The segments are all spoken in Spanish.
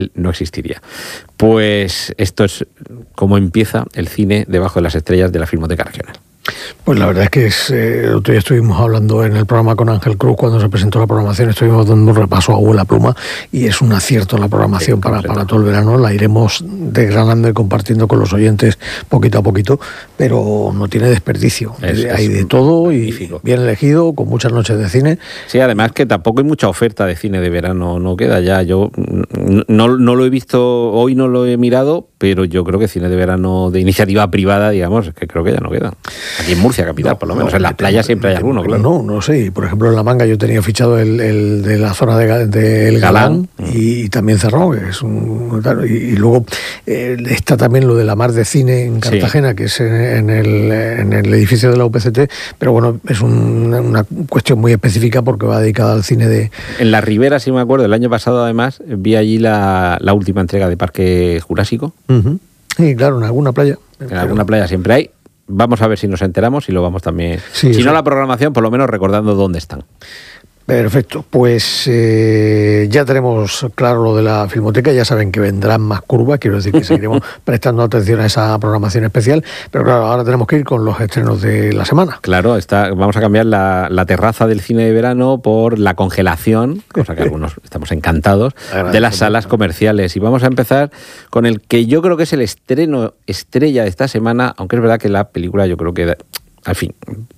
no existiría. Pues esto es como empieza el cine debajo de las estrellas de la Filmoteca Regional. Pues la verdad es que el otro día estuvimos hablando en el programa con Ángel Cruz, cuando se presentó la programación, estuvimos dando un repaso a Abuela Pluma, y es un acierto la programación para todo el verano. La iremos desgranando y compartiendo con los oyentes poquito a poquito, pero no tiene desperdicio. Hay de todo y bien elegido, con muchas noches de cine. Sí, además que tampoco hay mucha oferta de cine de verano, no queda ya. Yo no lo he visto, hoy no lo he mirado, pero yo creo que cine de verano de iniciativa privada, digamos, que creo que ya no queda. Aquí en Murcia capital, por lo menos. En las playas siempre hay alguno, claro. No sé. Por ejemplo, en La Manga yo tenía fichado el de la zona del Galán y también cerró, que es claro, y luego está también lo de la Mar de Cine en Cartagena, sí, que es en el edificio de la UPCT, pero bueno, es una cuestión muy específica porque va dedicada al cine de... En la Ribera, si me acuerdo, el año pasado además vi allí la última entrega de Parque Jurásico. Uh-huh. Sí, claro, en alguna playa. En alguna playa siempre hay. Vamos a ver si nos enteramos y lo vamos también... Sí, si no la programación, por lo menos recordando dónde están. Perfecto, pues ya tenemos claro lo de la Filmoteca, ya saben que vendrán más curvas, quiero decir que seguiremos prestando atención a esa programación especial, pero claro, ahora tenemos que ir con los estrenos de la semana. Claro, vamos a cambiar la terraza del cine de verano por la congelación, cosa que algunos estamos encantados, de las salas comerciales. Y vamos a empezar con el que yo creo que es el estreno estrella de esta semana, aunque es verdad que la película yo creo que... Al fin,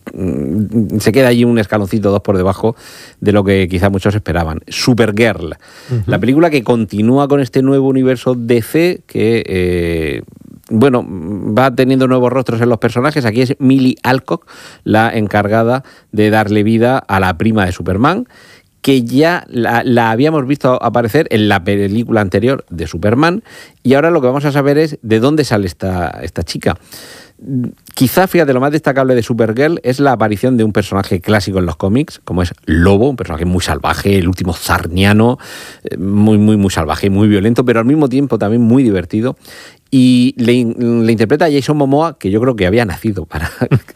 se queda allí un escaloncito, 2 por debajo de lo que quizá muchos esperaban. Supergirl, la película que continúa con este nuevo universo DC que, va teniendo nuevos rostros en los personajes. Aquí es Millie Alcock la encargada de darle vida a la prima de Superman, que ya la habíamos visto aparecer en la película anterior de Superman, y ahora lo que vamos a saber es de dónde sale esta chica. Quizá, fíjate, lo más destacable de Supergirl es la aparición de un personaje clásico en los cómics, como es Lobo, un personaje muy salvaje, el último zarniano, muy, muy, muy salvaje, muy violento, pero al mismo tiempo también muy divertido. Y le interpreta a Jason Momoa, que yo creo que había nacido para...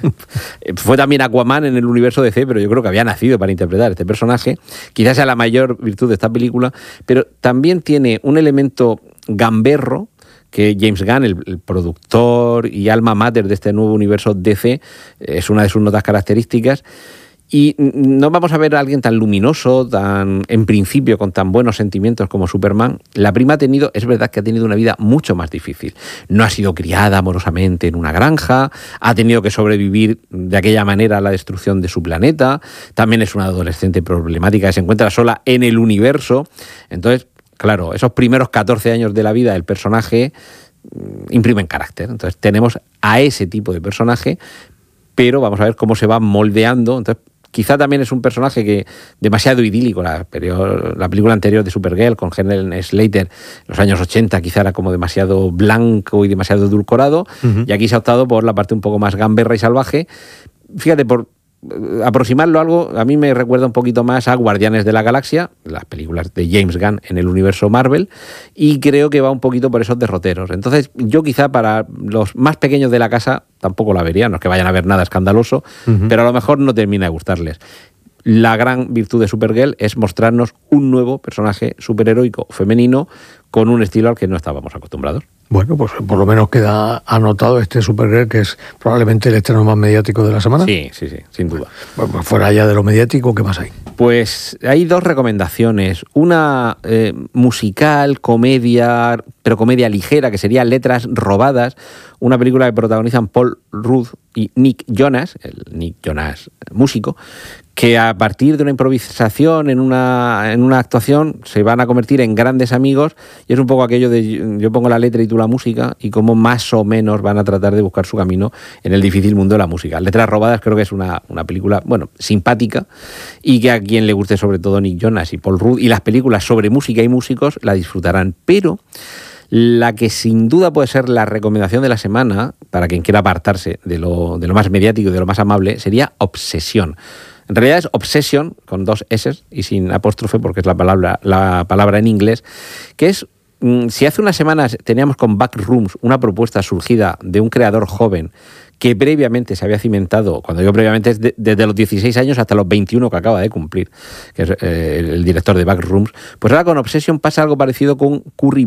Fue también Aquaman en el universo DC, pero yo creo que había nacido para interpretar este personaje. Quizás sea la mayor virtud de esta película, pero también tiene un elemento gamberro, que James Gunn, el productor y alma mater de este nuevo universo DC, es una de sus notas características. Y no vamos a ver a alguien tan luminoso, en principio con tan buenos sentimientos como Superman. La prima es verdad que ha tenido una vida mucho más difícil. No ha sido criada amorosamente en una granja, ha tenido que sobrevivir de aquella manera a la destrucción de su planeta. También es una adolescente problemática que se encuentra sola en el universo. Entonces, claro, esos primeros 14 años de la vida del personaje imprimen carácter. Entonces tenemos a ese tipo de personaje, pero vamos a ver cómo se va moldeando. Entonces quizá también es un personaje que demasiado idílico. La película anterior de Supergirl con Helen Slater en los años 80 quizá era como demasiado blanco y demasiado edulcorado. Uh-huh. Y aquí se ha optado por la parte un poco más gamberra y salvaje. Fíjate, por aproximarlo a algo, a mí me recuerda un poquito más a Guardianes de la Galaxia, las películas de James Gunn en el universo Marvel, y creo que va un poquito por esos derroteros. Entonces yo quizá para los más pequeños de la casa tampoco la vería, no es que vayan a ver nada escandaloso, pero a lo mejor no termina de gustarles. La gran virtud de Supergirl es mostrarnos un nuevo personaje superheroico femenino con un estilo al que no estábamos acostumbrados. Bueno, pues por lo menos queda anotado este Supergirl, que es probablemente el estreno más mediático de la semana. Sí, sin duda. Bueno, pues fuera ya de lo mediático, ¿qué más hay? Pues hay 2 recomendaciones. Una musical, comedia, pero comedia ligera, que sería Letras robadas, una película que protagonizan Paul Rudd y Nick Jonas, el Nick Jonas músico, que a partir de una improvisación en una actuación se van a convertir en grandes amigos, y es un poco aquello de yo pongo la letra y tú la música, y cómo más o menos van a tratar de buscar su camino en el difícil mundo de la música. Letras robadas creo que es una película, simpática, y que a quien le guste sobre todo Nick Jonas y Paul Rudd y las películas sobre música y músicos la disfrutarán. Pero la que sin duda puede ser la recomendación de la semana, para quien quiera apartarse de lo más mediático y de lo más amable, sería Obsesión. En realidad es Obsession, con 2 S y sin apóstrofe, porque es la palabra en inglés, que es, si hace unas semanas teníamos con Backrooms una propuesta surgida de un creador joven que previamente se había cimentado, cuando digo previamente es desde los 16 años hasta los 21 que acaba de cumplir, que es el director de Backrooms, pues ahora con Obsession pasa algo parecido con Curry